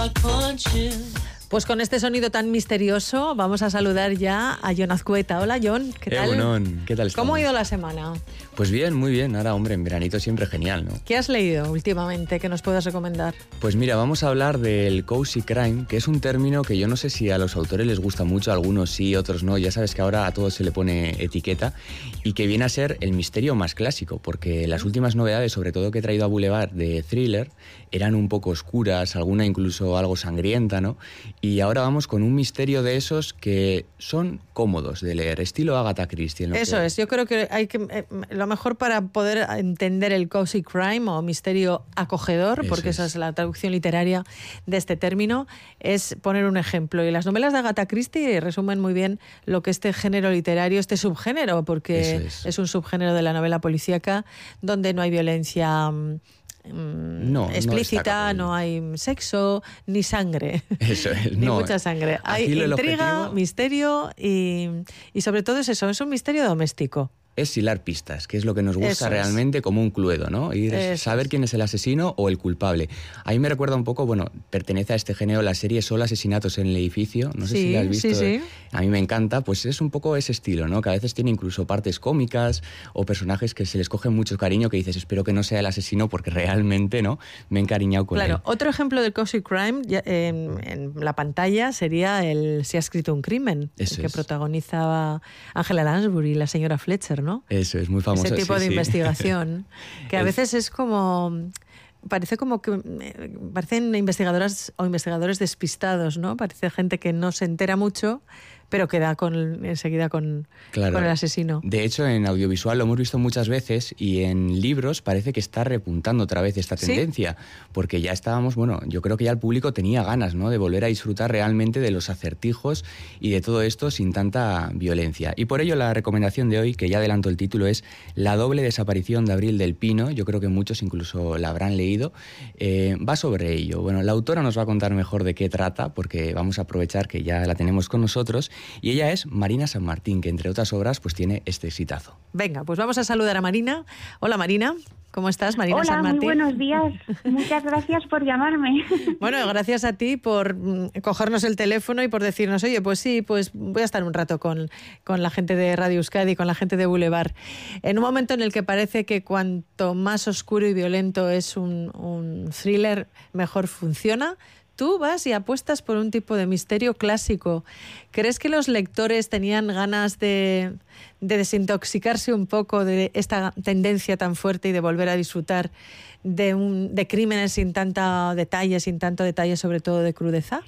Pues con este sonido tan misterioso vamos a saludar ya a Jon Azcueta. Hola, Jon, ¿qué tal? Egunon, ¿qué tal estamos? ¿Cómo ha ido la semana? Pues bien, muy bien. Ahora, hombre, en veranito siempre genial, ¿no? ¿Qué has leído últimamente que nos puedas recomendar? Pues mira, vamos a hablar del cozy crime, que es un término que yo no sé si a los autores les gusta mucho, a algunos sí, otros no. Ya sabes que ahora a todos se le pone etiqueta y que viene a ser el misterio más clásico, porque las últimas novedades, sobre todo que he traído a Boulevard de thriller, eran un poco oscuras, alguna incluso algo sangrienta, ¿no? Y ahora vamos con un misterio de esos que son cómodos de leer, estilo Agatha Christie. Eso es, yo creo que hay que lo mejor para poder entender el cozy crime o misterio acogedor, porque esa es la traducción literaria de este término, es poner un ejemplo. Y las novelas de Agatha Christie resumen muy bien lo que este género literario, este subgénero, porque es un subgénero de la novela policíaca donde no hay violencia explícita, no hay sexo ni sangre. Eso es, ni mucha sangre. Hay intriga, misterio y sobre todo es eso, es un misterio doméstico. Es hilar pistas, que es lo que nos gusta realmente como un cluedo, ¿no? Saber quién es el asesino o el culpable. A mí me recuerda un poco, bueno, pertenece a este género la serie Solo asesinatos en el edificio, no sé si la has visto. Sí. A mí me encanta, pues es un poco ese estilo, ¿no? Que a veces tiene incluso partes cómicas o personajes que se les coge mucho cariño, que dices, espero que no sea el asesino porque realmente, ¿no? Me he encariñado con él. Claro, otro ejemplo del cozy crime en la pantalla sería el Se ha escrito un crimen, que protagonizaba Angela Lansbury y la señora Fletcher, ¿no? Eso es muy famoso. Ese tipo de investigación, que a veces es como... Parece como que parecen investigadoras o investigadores despistados, ¿no? Parece gente que no se entera mucho, pero que da enseguida con el asesino. De hecho, en audiovisual lo hemos visto muchas veces y en libros parece que está repuntando otra vez esta tendencia, porque ya estábamos, bueno, yo creo que ya el público tenía ganas, ¿no?, de volver a disfrutar realmente de los acertijos y de todo esto sin tanta violencia. Y por ello la recomendación de hoy, que ya adelanto el título, es La doble desaparición de Abril del Pino. Yo creo que muchos incluso la habrán leído. Va sobre ello. Bueno, la autora nos va a contar mejor de qué trata, porque vamos a aprovechar que ya la tenemos con nosotros. Y ella es Marina San Martín, que entre otras obras pues tiene este exitazo. Venga, pues vamos a saludar a Marina. Hola, Marina. ¿Cómo estás, Marina San Martín? Hola, muy buenos días. Muchas gracias por llamarme. Bueno, gracias a ti por cogernos el teléfono y por decirnos, oye, pues sí, pues voy a estar un rato con la gente de Radio Euskadi, con la gente de Boulevard. En un momento en el que parece que cuanto más oscuro y violento es un thriller, mejor funciona, tú vas y apuestas por un tipo de misterio clásico. ¿Crees que los lectores tenían ganas de desintoxicarse un poco de esta tendencia tan fuerte y de volver a disfrutar de crímenes sin tanto detalle sobre todo de crudeza?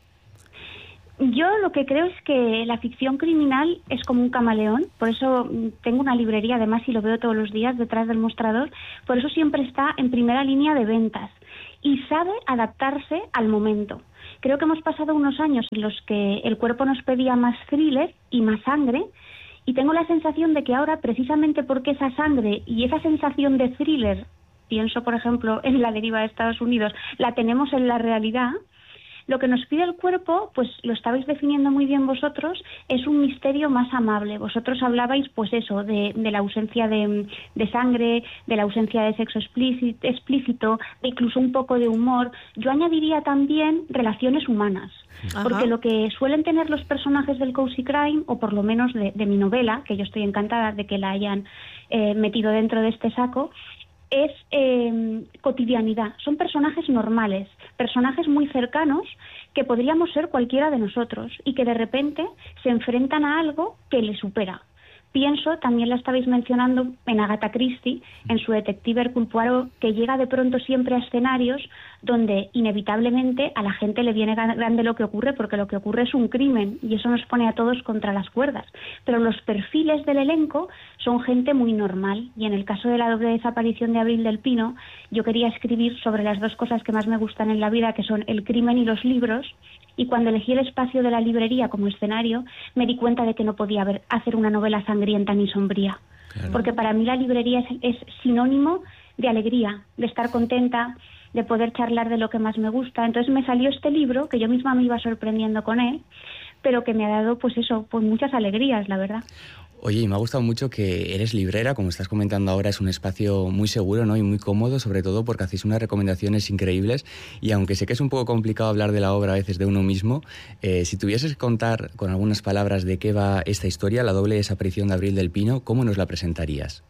Yo lo que creo es que la ficción criminal es como un camaleón, por eso tengo una librería, además, y lo veo todos los días detrás del mostrador, por eso siempre está en primera línea de ventas y sabe adaptarse al momento. Creo que hemos pasado unos años en los que el cuerpo nos pedía más thriller y más sangre, y tengo la sensación de que ahora, precisamente porque esa sangre y esa sensación de thriller, pienso por ejemplo en La deriva de Estados Unidos, la tenemos en la realidad, lo que nos pide el cuerpo, pues lo estabais definiendo muy bien vosotros, es un misterio más amable. Vosotros hablabais, pues eso, de la ausencia de sangre, de la ausencia de sexo explícito, de incluso un poco de humor. Yo añadiría también relaciones humanas. Ajá. Porque lo que suelen tener los personajes del cozy crime, o por lo menos de mi novela, que yo estoy encantada de que la hayan metido dentro de este saco, es cotidianidad. Son personajes normales, personajes muy cercanos que podríamos ser cualquiera de nosotros y que de repente se enfrentan a algo que les supera. Pienso, también la estabais mencionando, en Agatha Christie, en su detective Hercule Poirot, que llega de pronto siempre a escenarios donde inevitablemente a la gente le viene grande lo que ocurre, porque lo que ocurre es un crimen y eso nos pone a todos contra las cuerdas. Pero los perfiles del elenco son gente muy normal, y en el caso de La doble desaparición de Abril del Pino, yo quería escribir sobre las dos cosas que más me gustan en la vida, que son el crimen y los libros, y cuando elegí el espacio de la librería como escenario, me di cuenta de que no podía hacer una novela sangrienta ni sombría. Claro. Porque para mí la librería es sinónimo de alegría, de estar contenta, de poder charlar de lo que más me gusta. Entonces me salió este libro, que yo misma me iba sorprendiendo con él, pero que me ha dado, pues eso, pues muchas alegrías, la verdad. Oye, y me ha gustado mucho que eres librera, como estás comentando ahora, es un espacio muy seguro, ¿no? Y muy cómodo, sobre todo porque hacéis unas recomendaciones increíbles. Y aunque sé que es un poco complicado hablar de la obra a veces de uno mismo, si tuvieses que contar con algunas palabras de qué va esta historia, La doble desaparición de Abril del Pino, ¿cómo nos la presentarías?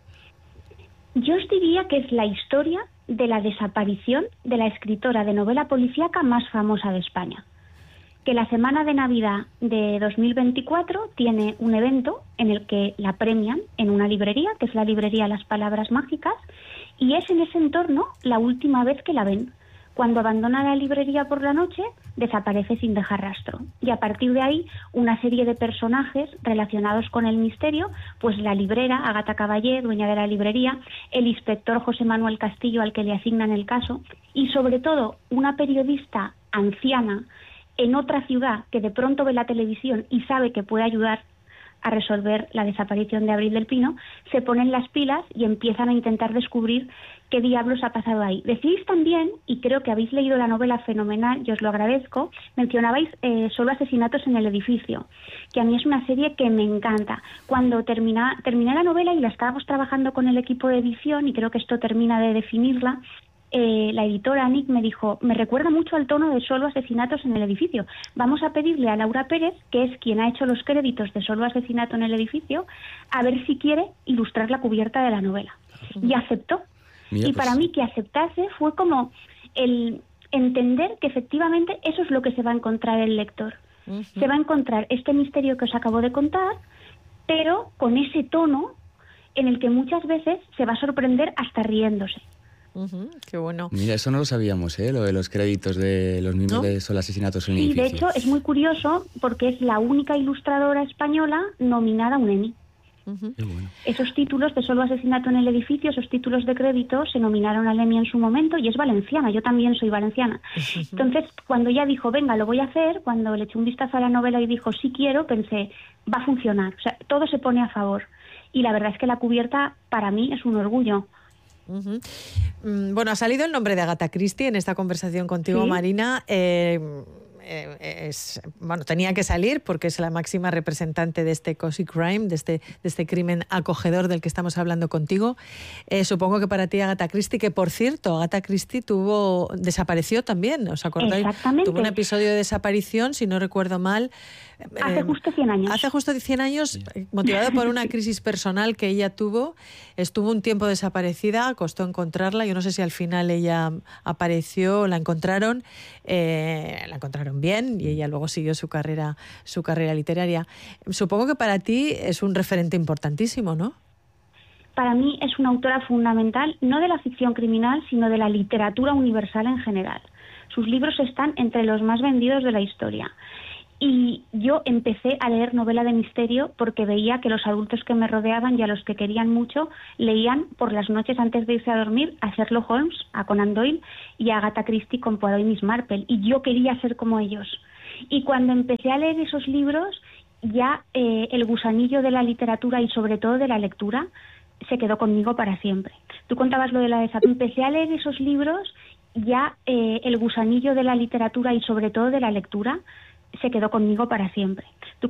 Yo os diría que es la historia de la desaparición de la escritora de novela policíaca más famosa de España. Que la semana de Navidad de 2024 tiene un evento en el que la premian en una librería, que es la librería Las Palabras Mágicas, y es en ese entorno la última vez que la ven. Cuando abandona la librería por la noche, desaparece sin dejar rastro. Y a partir de ahí, una serie de personajes relacionados con el misterio, pues la librera, Agata Caballé, dueña de la librería, el inspector José Manuel Castillo, al que le asignan el caso, y sobre todo una periodista anciana en otra ciudad que de pronto ve la televisión y sabe que puede ayudar a resolver la desaparición de Abril del Pino, se ponen las pilas y empiezan a intentar descubrir qué diablos ha pasado ahí. Decís también, y creo que habéis leído la novela fenomenal, y os lo agradezco, mencionabais Solo asesinatos en el edificio, que a mí es una serie que me encanta. Cuando terminé la novela y la estábamos trabajando con el equipo de edición, y creo que esto termina de definirla, la editora Nick me dijo, me recuerda mucho al tono de Solo asesinatos en el edificio. Vamos a pedirle a Laura Pérez, que es quien ha hecho los créditos de Solo asesinato en el edificio, a ver si quiere ilustrar la cubierta de la novela. Y aceptó. Mira, y pues, para mí que aceptase fue como el entender que efectivamente eso es lo que se va a encontrar el lector. Se va a encontrar este misterio que os acabo de contar, pero con ese tono en el que muchas veces se va a sorprender hasta riéndose. Qué bueno. Mira, eso no lo sabíamos, lo de los créditos de los miembros de Solo asesinatos en el edificio. Y de hecho es muy curioso porque es la única ilustradora española nominada a un Emmy. Qué bueno. Esos títulos de Solo asesinato en el edificio, esos títulos de crédito se nominaron al Emmy en su momento y es valenciana, yo también soy valenciana. Entonces, cuando ella dijo, venga, lo voy a hacer, cuando le eché un vistazo a la novela y dijo, sí quiero, pensé, va a funcionar, o sea, todo se pone a favor. Y la verdad es que la cubierta para mí es un orgullo. Bueno, ha salido el nombre de Agatha Christie en esta conversación contigo, ¿sí? Marina. Bueno, tenía que salir porque es la máxima representante de este cozy crime, de este crimen acogedor del que estamos hablando contigo. Supongo que para ti Agatha Christie, que por cierto, Agatha Christie desapareció también, ¿os acordáis? Exactamente. Tuvo un episodio de desaparición, si no recuerdo mal. Hace justo 100 años. Hace justo 100 años, motivado por una crisis personal que ella tuvo, estuvo un tiempo desaparecida, costó encontrarla. Yo no sé si al final ella apareció, la encontraron bien y ella luego siguió su carrera literaria. Supongo que para ti es un referente importantísimo, ¿no? Para mí es una autora fundamental, no de la ficción criminal, sino de la literatura universal en general. Sus libros están entre los más vendidos de la historia. Y yo empecé a leer novela de misterio porque veía que los adultos que me rodeaban y a los que querían mucho leían por las noches antes de irse a dormir a Sherlock Holmes, a Conan Doyle y a Agatha Christie con Poirot y Miss Marple. Y yo quería ser como ellos. Y cuando empecé a leer esos libros, ya el gusanillo de la literatura y sobre todo de la lectura se quedó conmigo para siempre. Tú contabas lo de la desaparición. Empecé a leer esos libros, ya el gusanillo de la literatura y sobre todo de la lectura se quedó conmigo para siempre.